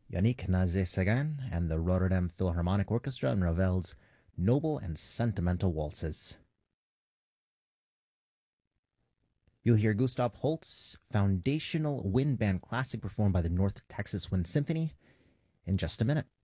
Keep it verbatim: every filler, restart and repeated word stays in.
Yannick Nazé-Sagan and the Rotterdam Philharmonic Orchestra and Ravel's Noble and Sentimental Waltzes. You'll hear Gustav Holst's foundational wind band classic performed by the North Texas Wind Symphony in just a minute.